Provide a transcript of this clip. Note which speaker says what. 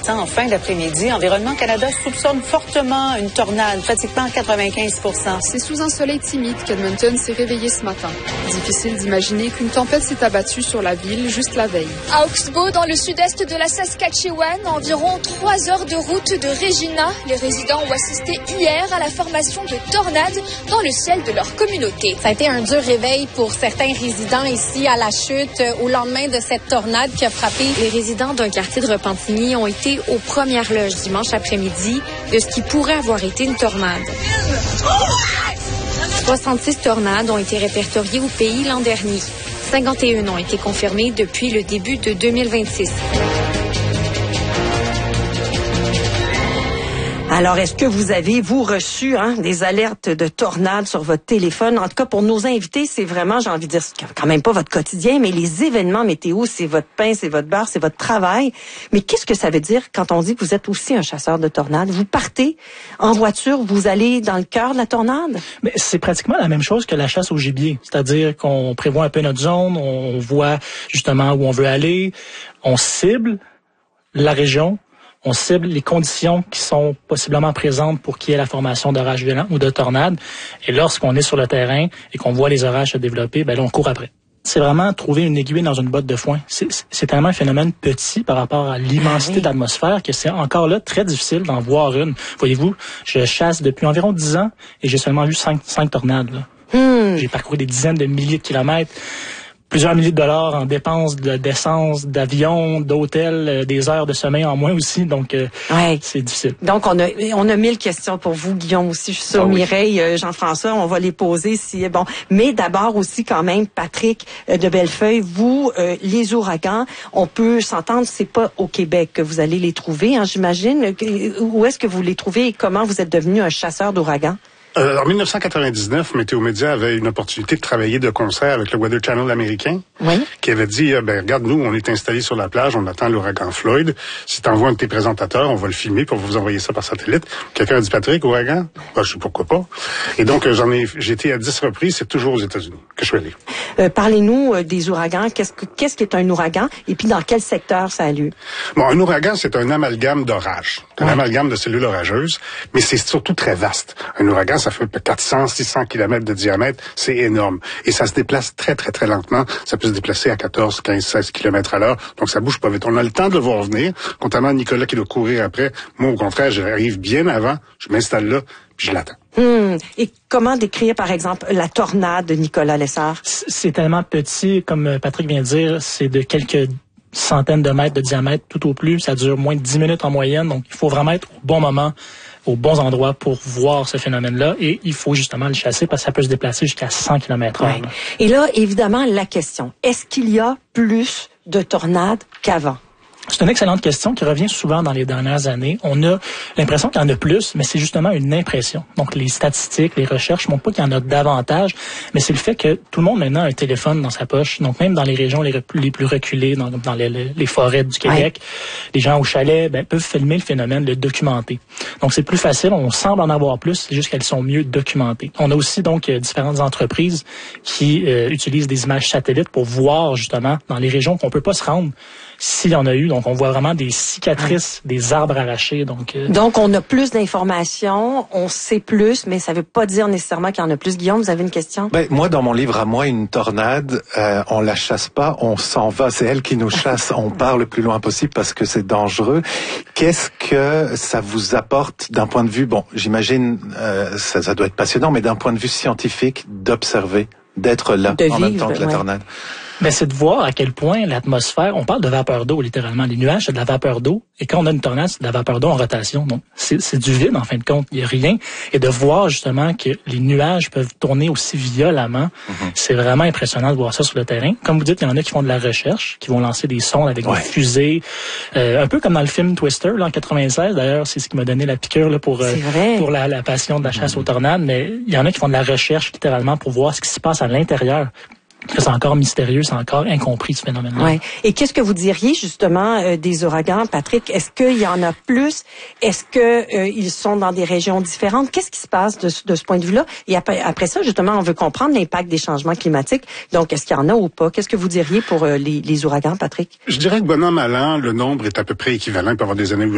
Speaker 1: matin en fin d'après-midi. Environnement Canada soupçonne fortement une tornade, pratiquement 95%.
Speaker 2: C'est sous un soleil timide qu'Edmonton s'est réveillé ce matin. Difficile d'imaginer qu'une tempête s'est abattue sur la ville juste la veille.
Speaker 3: À Oxbow, dans le sud-est de la Saskatchewan, environ 3 heures de route de Regina, les résidents ont assisté hier à la formation de tornades dans le ciel de leur communauté.
Speaker 4: Ça a été un dur réveil pour certains résidents ici à la chute au lendemain de cette tornade qui a frappé.
Speaker 5: Les résidents d'un quartier de Repentigny ont été aux premières loges dimanche après-midi de ce qui pourrait avoir été une tornade. 66 tornades ont été répertoriées au pays l'an dernier. 51 ont été confirmées depuis le début de 2026.
Speaker 6: Alors, est-ce que vous avez, reçu des alertes de tornades sur votre téléphone? En tout cas, pour nos invités, c'est vraiment, j'ai envie de dire, c'est quand même pas votre quotidien, mais les événements météo, c'est votre pain, c'est votre beurre, c'est votre travail. Mais qu'est-ce que ça veut dire quand on dit que vous êtes aussi un chasseur de tornades? Vous partez en voiture, vous allez dans le cœur de la tornade?
Speaker 7: Mais c'est pratiquement la même chose que la chasse au gibier. C'est-à-dire qu'on prévoit un peu notre zone, on voit justement où on veut aller, on cible la région, on cible les conditions qui sont possiblement présentes pour qu'il y ait la formation d'orages violents ou de tornades. Et lorsqu'on est sur le terrain et qu'on voit les orages se développer, là, on court après. C'est vraiment trouver une aiguille dans une botte de foin. C'est tellement un phénomène petit par rapport à l'immensité d'atmosphère que c'est encore là très difficile d'en voir une. Voyez-vous, je chasse depuis environ 10 ans et j'ai seulement vu 5 tornades. J'ai parcouru des dizaines de milliers de kilomètres. Plusieurs milliers de dollars en dépenses d'essence, d'avion, d'hôtel, des heures de sommeil en moins aussi. Donc, c'est difficile.
Speaker 6: Donc, on a 1000 questions pour vous, Guillaume, aussi. Je suis sûre, Mireille, Jean-François, on va les poser si bon. Mais d'abord aussi, quand même, Patrick de Bellefeuille, vous, les ouragans, on peut s'entendre, c'est pas au Québec que vous allez les trouver, j'imagine. Où est-ce que vous les trouvez et comment vous êtes devenu un chasseur d'ouragans?
Speaker 8: En 1999, Météo Média avait une opportunité de travailler de concert avec le Weather Channel américain, qui avait dit, regarde, nous, on est installés sur la plage, on attend l'ouragan Floyd. Si t'envoies un de tes présentateurs, on va le filmer pour vous envoyer ça par satellite. Quelqu'un a dit, Patrick, ouragan? Je sais pourquoi pas. Et donc, j'ai été à 10 reprises, c'est toujours aux États-Unis que je suis allé.
Speaker 6: Parlez-nous des ouragans. Qu'est-ce qui est un ouragan? Et puis, dans quel secteur ça a lieu?
Speaker 8: Bon, un ouragan, c'est un amalgame d'orages, un amalgame de cellules orageuses, mais c'est surtout très vaste. Un ouragan, ça fait 400, 600 kilomètres de diamètre, c'est énorme. Et ça se déplace très, très, très lentement. Ça peut se déplacer à 14, 15, 16 kilomètres à l'heure. Donc, ça bouge pas vite. On a le temps de le voir venir. Contrairement à Nicolas qui doit courir après, moi, au contraire, j'arrive bien avant, je m'installe là, puis je l'attends.
Speaker 6: Et comment décrire, par exemple, la tornade de Nicolas Lessard?
Speaker 7: C'est tellement petit, comme Patrick vient de dire, c'est de quelques centaines de mètres de diamètre tout au plus. Ça dure moins de 10 minutes en moyenne. Donc, il faut vraiment être au bon moment, aux bons endroits pour voir ce phénomène-là. Et il faut justement le chasser parce que ça peut se déplacer jusqu'à 100 km/h.
Speaker 6: Et là, évidemment, la question, est-ce qu'il y a plus de tornades qu'avant?
Speaker 7: C'est une excellente question qui revient souvent dans les dernières années. On a l'impression qu'il y en a plus, mais c'est justement une impression. Donc, les statistiques, les recherches montrent pas qu'il y en a davantage, mais c'est le fait que tout le monde maintenant a un téléphone dans sa poche. Donc, même dans les régions les plus reculées, dans les forêts du Québec, les gens au chalet peuvent filmer le phénomène, le documenter. Donc, c'est plus facile. On semble en avoir plus, c'est juste qu'elles sont mieux documentées. On a aussi donc différentes entreprises qui utilisent des images satellites pour voir justement dans les régions qu'on peut pas se rendre s'il y en a eu. Donc, on voit vraiment des cicatrices, des arbres arrachés. Donc,
Speaker 6: on a plus d'informations, on sait plus, mais ça veut pas dire nécessairement qu'il y en a plus. Guillaume, vous avez une question?
Speaker 9: Moi, dans mon livre à moi, une tornade, on la chasse pas, on s'en va. C'est elle qui nous chasse. On part le plus loin possible parce que c'est dangereux. Qu'est-ce que ça vous apporte d'un point de vue, j'imagine, ça doit être passionnant, mais d'un point de vue scientifique, d'observer, d'être là en même temps que la tornade?
Speaker 7: C'est de voir à quel point l'atmosphère, on parle de vapeur d'eau littéralement, les nuages c'est de la vapeur d'eau et quand on a une tornade c'est de la vapeur d'eau en rotation, donc c'est du vide en fin de compte, il y a rien, et de voir justement que les nuages peuvent tourner aussi violemment, c'est vraiment impressionnant de voir ça sur le terrain. Comme vous dites, il y en a qui font de la recherche, qui vont lancer des sondes avec des fusées, un peu comme dans le film Twister là, en 96, d'ailleurs c'est ce qui m'a donné la piqûre là, pour la passion de la chasse aux tornades, mais il y en a qui font de la recherche littéralement pour voir ce qui se passe à l'intérieur. C'est encore mystérieux, c'est encore incompris ce phénomène-là.
Speaker 6: Et qu'est-ce que vous diriez justement des ouragans, Patrick? Est-ce qu'il y en a plus? Est-ce que ils sont dans des régions différentes? Qu'est-ce qui se passe de ce point de vue-là? Et après ça, justement, on veut comprendre l'impact des changements climatiques. Donc, est-ce qu'il y en a ou pas? Qu'est-ce que vous diriez pour les ouragans, Patrick?
Speaker 8: Je dirais que bon an, mal an, le nombre est à peu près équivalent. Il peut y avoir des années où